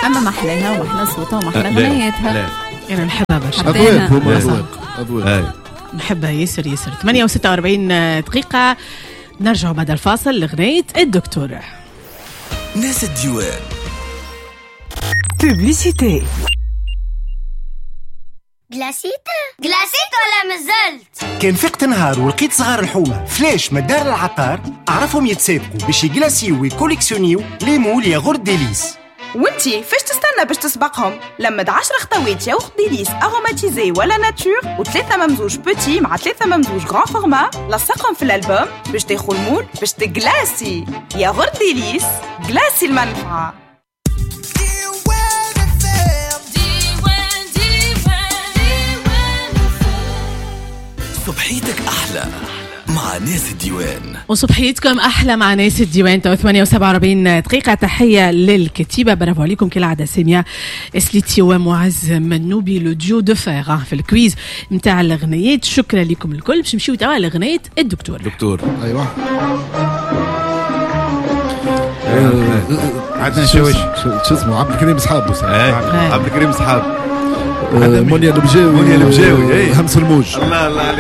اما ما احلاها وما احلى صوتها وما احلى غنيتها. انا نحبها برشا. أذواق. نحبها ياسر. 48 دقيقة. نرجع بعد الفاصل لغنية الدكتور. ناس الديوان. بوبليسيتي. جلاسيت ولا مازلت؟ كان فقت نهار ولقيت صغار الحومة فلاش مدار العطار، أعرفهم يتسابقوا باش يجلاسيو ويكوليكسيونيو ليمو الياغورت ديليس. وانتي فاش تستنى باش تسبقهم؟ لمد 10 خطوات ياغورت ديليس اروماتيزي ولا ناتور و3 ممزوج بوتي مع 3 ممزوج غران فورما، لصقهم في الالبوم باش تاخذ المول باش تجلاسي. ياغورت ديليس جلاسي المنفعة. صبحيتك أحلى مع ناس الديوان. وصبحيتكم أحلى مع ناس الديوان. 48 دقيقة. تحية للكتيبة، برافو عليكم كالعادة. سامية اسليتي ومعز منوبي لو ديو دو فيغ في الكويز متاع الأغنيات. شكرا لكم الكل. باش نمشيو توا لأغنية الدكتور. ايوه عندنا شو اسمه عبد الكريم صحاب. عبد الكريم صحاب. منيا البجاوي همس الموج. الله